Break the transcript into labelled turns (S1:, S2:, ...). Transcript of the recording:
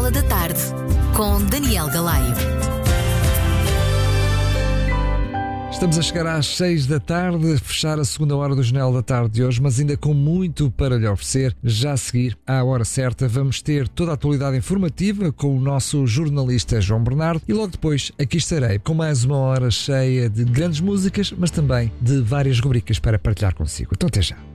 S1: Janela da Tarde, com Daniel Galaio.
S2: Estamos a chegar às 6 da tarde, fechar a segunda hora do Janela da Tarde de hoje, mas ainda com muito para lhe oferecer. Já a seguir, à hora certa, vamos ter toda a atualidade informativa com o nosso jornalista João Bernardo e logo depois aqui estarei com mais uma hora cheia de grandes músicas, mas também de várias rubricas para partilhar consigo. Então até já.